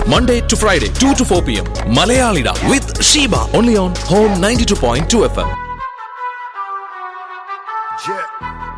Monday to Friday, 2 to 4 p.m. Malayalida with Sheba. Only on Home 92.2 FM. Yeah.